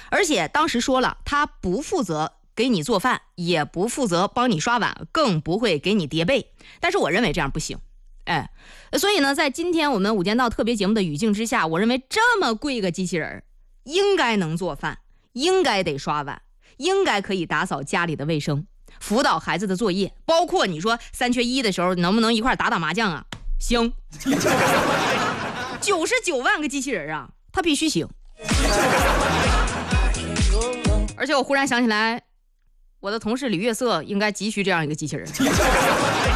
而且当时说了，他不负责给你做饭，也不负责帮你刷碗，更不会给你叠被。但是我认为这样不行。所以呢，在今天我们无间道特别节目的语境之下，我认为这么贵个机器人应该能做饭，应该得刷碗，应该可以打扫家里的卫生，辅导孩子的作业，包括你说3缺1的时候能不能一块打打麻将啊？行。99万个机器人啊，它必须行。而且我忽然想起来，我的同事李月色应该急需这样一个机器人。